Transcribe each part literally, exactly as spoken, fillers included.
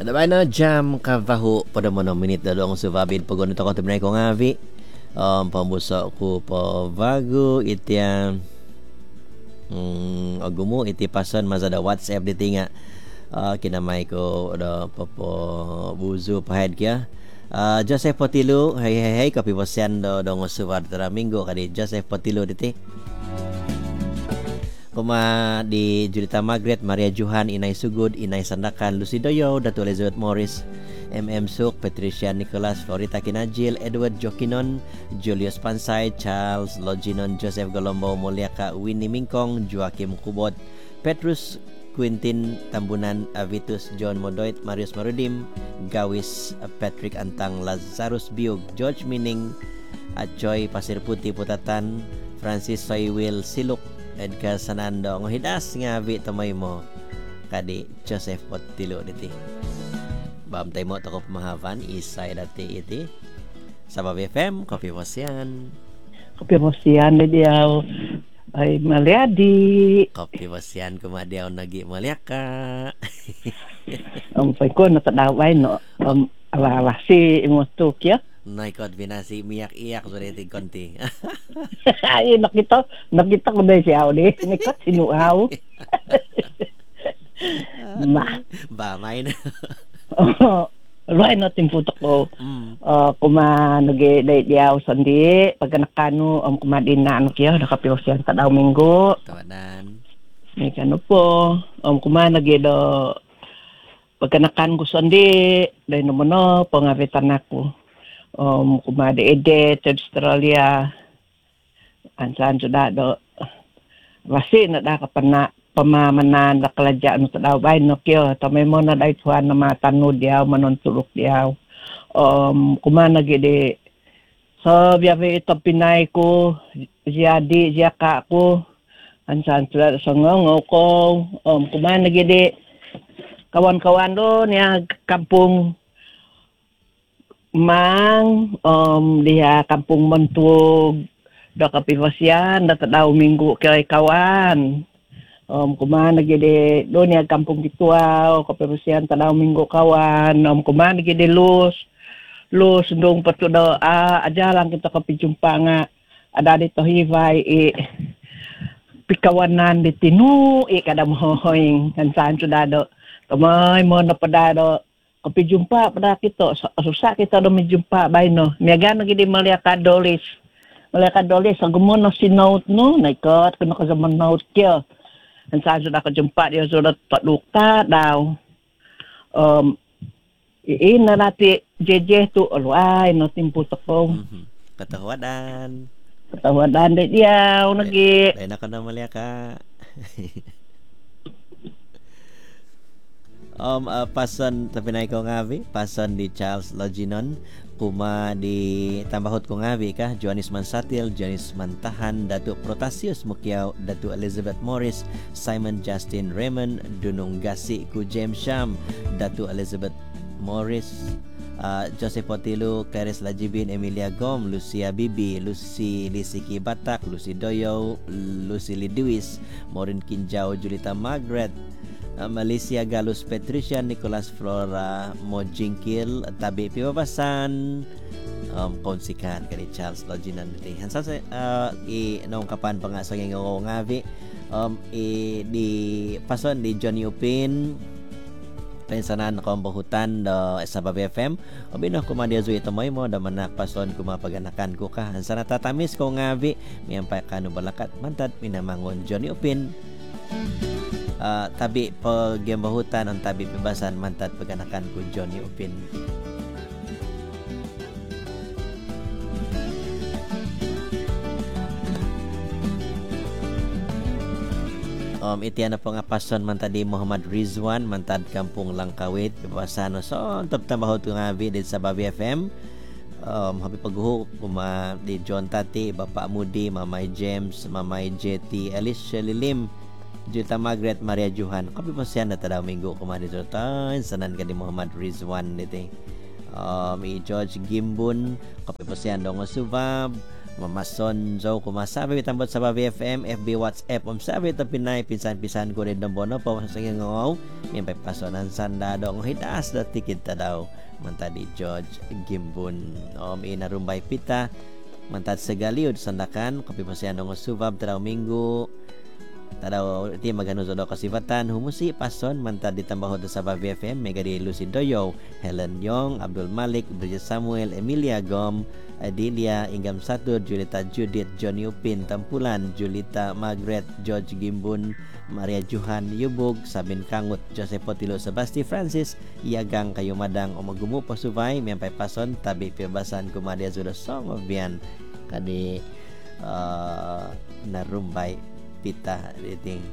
Ada ba na jam kavahu pada mana minit dalawang subabid pag ganito ko tabnay ko ngavi. Um pamusa ko pa vago itiang um, agumo iti pasan mazada WhatsApp diti nga uh, kinamay ko ada papo buzu pahed kya. Uh, Joseph Potilo, hey hey hey kapibasyan do dong suwar tara minggo kadi Joseph Potilo diti. Kuma di Julita Margaret, Maria Johan, Inay Sugod, Inay Sandakan, Lucy Doyo, Datu Elizabeth Morris, M M Suk, Patricia Nicholas, Florita Kinajil, Edward Jokinon, Julius Pansay, Charles Loginon, Joseph Golombo, Mulyaka, Winnie Mingkong, Joaquim Kubot, Petrus Quintin Tambunan, Avitus John Modoit, Marius Marudim, Gawis Patrick Antang, Lazarus Biog, George Mining, Achoy Pasir Putih Putatan, Francis Soywil Siluk, Edgar Sanando ngohidas nga vi tamay mo kadi Joseph Potilo diti. Bam tay mo to ko pamahavan isay dati iti sa Baby F M Kopi Wasian. Kopi Wasian diaw ay maliadi. Kopi Wasian kumadiaw nagi malyaka. Ang pay ko natadaway no um ala si imosto kya. Naikot binasi miyak-iyak suriti konti. Ay nakita nakita ko dai siya odi. Nikot sinuaw. Ma ba may na. Right natin putok ko. Mm. Uh, kuma nagi dai diaw sandi pag nakano ang um, kumadin na ano kya nakapios yan ta daw minggo. Tawanan. May kano po um kuma nagi do pag nakan ko sandi dai no mono pangavitan ako. Um, kumade Edet, Australia, ansan sudah do wasi na da kapana pamamanan da kalaja no tadaw bay no kyo tamay mo na dai tuan na matanud diaw manon tulok diaw um kumana gede so biya ito pinay ko jadi siya ka ko ansan sudah sangong ko um kumana gede kawan-kawan do niya kampung Mang um dia kampung Mentuog do kapibasyan da tadaw minggu kay kawan um kumana gede do niya kampung Kituaw kapibasyan tadaw minggu kawan um kumana gede lus lus ndong patu do a aja lang kita kapijumpa nga ada dito hivay i pikawanan di tinu i kada mohoing kansan sudado kamay mo na padado kopi jumpa pada kita susah kita do menjumpa baino miagan gidi meliaka dolis meliaka dolis agumon no sinout no naikot kena ka zaman naut kia dan saya sudah kejumpa dia sudah tak luka daw um ina nati jeje tu alway no timpu tepong ketawadan ketawadan dia lagi enak kana meliaka. Um, uh, pason tapi naik ko ngavi pason di Charles Loginon kuma di tambahot ko ngavi ka Joanis Mansatil, Joanis Mantahan, Datuk Protasius Mukiaw, Datuk Elizabeth Morris, Simon Justin Raymond, Dunung Gasi ku James Sham, Datuk Elizabeth Morris, uh, Joseph Potilo, Clarice Lajibin, Emilia Gom, Lucia Bibi, Lucy Lisiki Batak, Lucy Doyo, Lucy Lidwis, Maureen Kinjau, Julita Margaret, Uh, Malaysia Galus Patricia, Nicholas Flora Mojingkil, Tabi Piwabasan, um, konsikan kay Charles Loginan diti. Hansa sa uh, i nong kapan pa nga sa ngong ngavi um i di pason di Johnny Upin pensanan kombohutan do sa Baby F M obino ko madia zo ito mo da manak pason kumapaganakan ko ka hansa natatamis ko ngavi miampay kanu balakat mantad minamangon Johnny Upin. Uh, tabi paggembahutan ang tabi pibasan mantat paganakan ko Johnny Upin. Um, iti na po nga pason mantadi Muhammad Rizwan mantad kampung Langkawit pibasano so top tambahot ko nga video sa Baby F M. Um, habi paghuhuk kuma di John Tati, Bapak Mudi, Mamay James, Mamay J T, Alicia Lilim, Julita Margaret, Maria Johan. Kapi pa siya na tadaw minggo kumadi tan sanan ka di Muhammad Rizwan dito. Um, i George Gimbun, kapi pa siya dong Subab, Mamason zo kumasabi bitambot sa Babi F M F B WhatsApp om sabi to Pinay pinsan-pisan ko rin dombono po sa ngaw may pasonan sandado ng hidas da tikid ta daw mantad di George Gimbun om inarumbay pita mantad sa galiod sandakan kapi pasyan ng subab tadaw minggu tadaw ti magano do kasifatan humusi pason mantad ditambahod sa Babi F M mega di Lucy Doyo Helen Yong Abdul Malik Bridget Samuel Emilia Gom Adelia Ingam Satur Julita Judith Johnny Upin Tampulan Julita Margaret George Gimbun Maria Juhan Yubog Sabin Kangut Joseph Potilo Sebasti Francis Iagang kayo madang o magumu po subay miyampay pason tabi pibasan kumadia sudah song of bian kadi uh, narumbay pita dating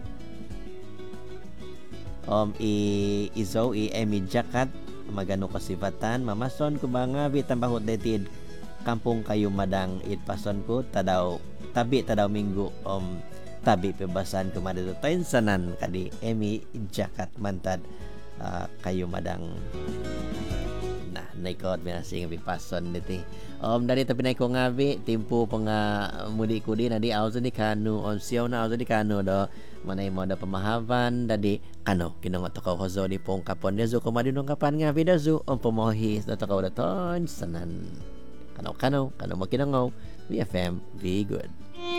om i izo i emi jakat magano kasifatan mamason ko mga bitambahot detid kampung kayo madang itpason ko tadaw tabi tadaw minggu om tabi pebasan kumada tayin sanan kadi emi jakat mantad uh, kayo madang nah naikot binasing bipason diti om dari tapi naik ko ngabi timpo penga mudi kudi nadi auzo di kanu on siaw na auzo di kanu do manay mo da pamahaban dadi kano kinong atakaw hozo di pong kapon dezo kumadi nung kapan ngabi dezo om pomohi atakaw daton sanan kano kano kano makinangaw B F M be good.